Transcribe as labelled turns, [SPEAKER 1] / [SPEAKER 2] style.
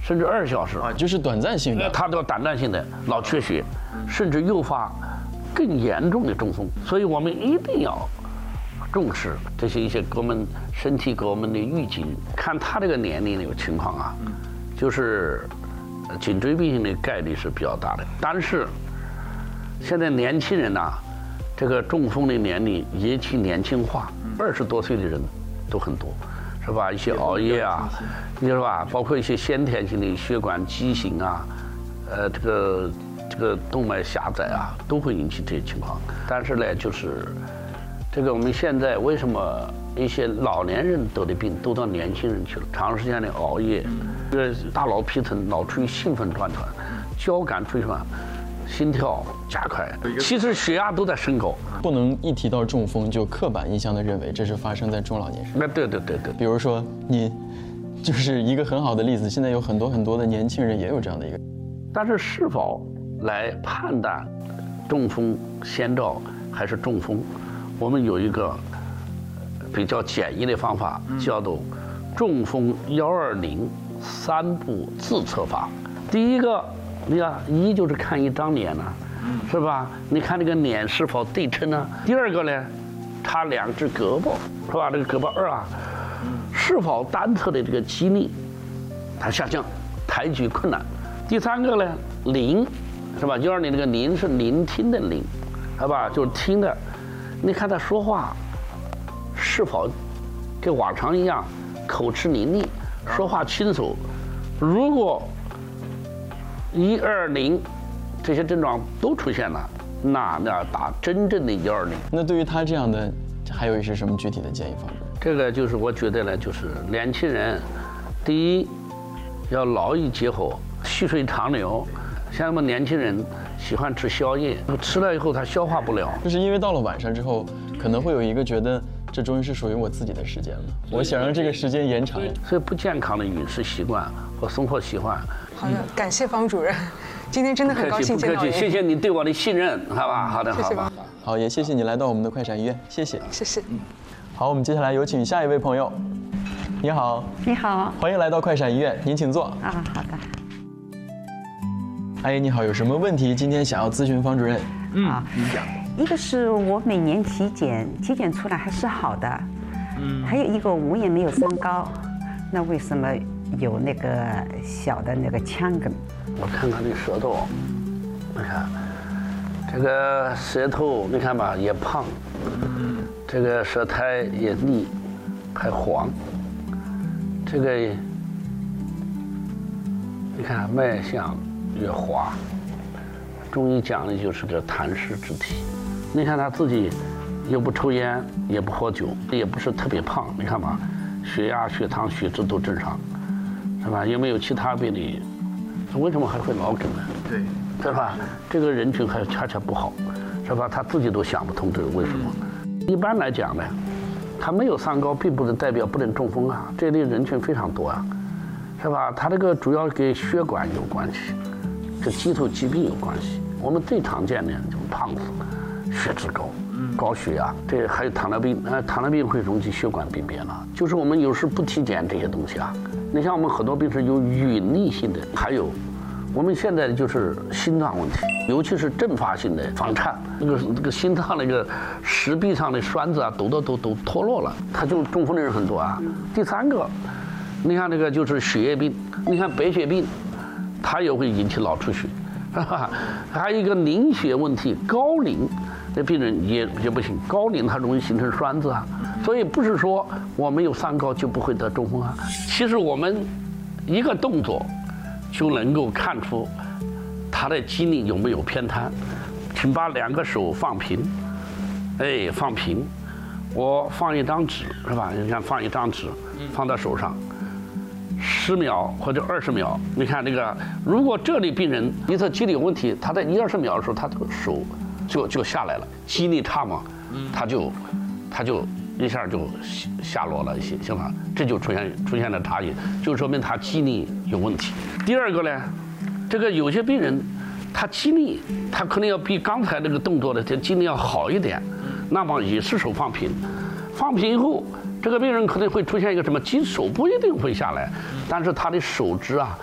[SPEAKER 1] 甚至2小时
[SPEAKER 2] 啊，就是短暂性的，
[SPEAKER 1] 它叫短暂性的脑缺血，甚至诱发更严重的中风。所以我们一定要重视这些一些给我们身体给我们的预警。看他这个年龄的情况啊，就是颈椎病的概率是比较大的。但是现在年轻人呐，这个中风的年龄也挺年轻化，20多岁的人都很多。是吧？一些熬夜啊，你说吧，包括一些先天性的血管畸形啊，这个动脉狭窄啊，都会引起这些情况。但是呢，就是这个我们现在为什么一些老年人得的病都到年轻人去了？长时间的熬夜，这个大脑皮层老处于兴奋状态，交感垂传，心跳加快，其实血压都在升高。
[SPEAKER 2] 不能一提到中风就刻板印象的认为这是发生在中老年人。
[SPEAKER 1] 对。
[SPEAKER 2] 比如说你就是一个很好的例子，现在有很多的年轻人也有这样的一个。
[SPEAKER 1] 但是是否来判断中风先兆还是中风，我们有一个比较简易的方法，叫做中风120 3步自测法。第一个，你看一就是看一张脸啊，是吧？你看这个脸是否对称呢？第二个呢，插2只胳膊，是吧？这个胳膊2啊，是否单侧的这个肌力它下降，抬举困难。第三个呢，聆，是吧？120这个聆是聆听的聆，是吧？就是听的。你看他说话是否跟往常一样口齿伶俐，说话清楚。如果1、2、0这些症状都出现了，那要打真正的120。
[SPEAKER 2] 那对于他这样的，还有一些什么具体的建议方式？
[SPEAKER 1] 这个就是我觉得呢，就是年轻人，第一要劳逸结合，细水长流。像我们年轻人喜欢吃宵夜，吃了以后他消化不了，
[SPEAKER 2] 就是因为到了晚上之后，可能会有一个觉得这终于是属于我自己的时间了，我想让这个时间延长。
[SPEAKER 1] 所以不健康的饮食习惯和生活习惯。
[SPEAKER 3] 好的，感谢方主任，今天真的很高兴见到您。
[SPEAKER 1] 谢谢你对我的信任，好吧？好的，
[SPEAKER 3] 谢谢吧。
[SPEAKER 2] 好，也谢谢你来到我们的快闪医院，谢谢。
[SPEAKER 3] 谢谢。
[SPEAKER 2] 好，我们接下来有请下一位朋友。你好。
[SPEAKER 4] 你好。
[SPEAKER 2] 欢迎来到快闪医院，您请坐。
[SPEAKER 4] 啊，好的。
[SPEAKER 2] 阿姨你好，有什么问题今天想要咨询方主任？
[SPEAKER 4] 您讲。一个是我每年体检出来还是好的，还有一个我也没有三高，那为什么有那个小的那个腔梗？
[SPEAKER 1] 我看看这舌头，你看这个舌头，你看吧也胖，这个舌苔也腻，还黄，这个你看脉象越滑，中医讲的就是个痰湿之体。你看他自己又不抽烟，也不喝酒，也不是特别胖，你看吧，血压、血糖、血脂都正常，是吧？也没有其他病例，为什么还会脑梗呢？对吧？这个人群还恰恰不好，是吧？他自己都想不通这个为什么。一般来讲呢，他没有三高，并不能代表不能中风啊，这类人群非常多啊，是吧？他这个主要跟血管有关系，跟肌肉疾病有关系。我们最常见的就是胖子。血脂高，高血压，这还有糖尿病，糖尿病会引起血管病变了。就是我们有时不体检这些东西啊，你像我们很多病是有隐匿性的，还有我们现在就是心脏问题，尤其是阵发性的房颤，那个心脏那个石壁上的栓子啊，都脱落了，它就中风的人很多啊。第三个，你看这个就是血液病，你看白血病，它也会引起脑出血，还有一个凝血问题，高凝。这病人也不行，高凝它容易形成栓子啊，所以不是说我们有三高就不会得中风啊。其实我们一个动作就能够看出他的肌力有没有偏瘫。请把2个手放平，放平。我放一张纸是吧？你看放一张纸放到手上，10秒或者20秒。你看这个，如果这类病人一侧肌力有问题，他在1、20秒的时候，他这个手就下来了，肌力差嘛，他就一下就下落了一些，行吧？这就出现了差异，就说明他肌力有问题。第二个呢，这个有些病人他肌力他可能要比刚才那个动作的这肌力要好一点，那么也是手放平，放平以后，这个病人可能会出现一个什么，手不一定会下来，但是他的手指啊